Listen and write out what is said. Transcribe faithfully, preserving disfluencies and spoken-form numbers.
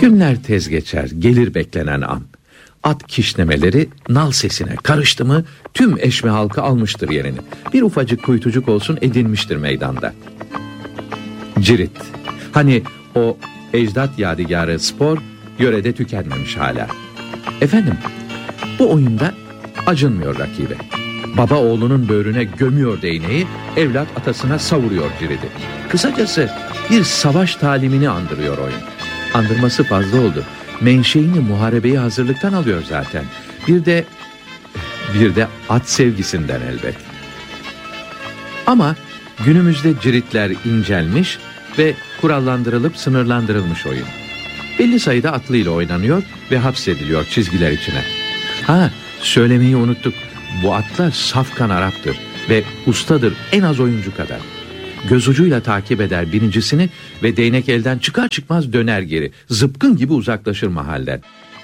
Günler tez geçer, gelir beklenen an. At kişnemeleri nal sesine karıştı mı tüm eşme halkı almıştır yerini. Bir ufacık kuytucuk olsun edinmiştir meydanda. Cirit. Hani o ecdat yadigarı spor yörede tükenmemiş hala. Efendim, bu oyunda acınmıyor rakibe. Baba oğlunun böğrüne gömüyor değneği, evlat atasına savuruyor ciridi. Kısacası bir savaş talimini andırıyor oyun. Andırması fazla oldu. Menşeini muharebeye hazırlıktan alıyor zaten. Bir de bir de at sevgisinden elbet. Ama günümüzde ciritler incelmiş ve kurallandırılıp sınırlandırılmış oyun. Belli sayıda atlıyla oynanıyor ve hapsediliyor çizgiler içine. Ha, söylemeyi unuttuk. Bu atlar safkan Arap'tır ve ustadır en az oyuncu kadar. Göz ucuyla takip eder birincisini ve değnek elden çıkar çıkmaz döner geri. Zıpkın gibi uzaklaşır mahallen.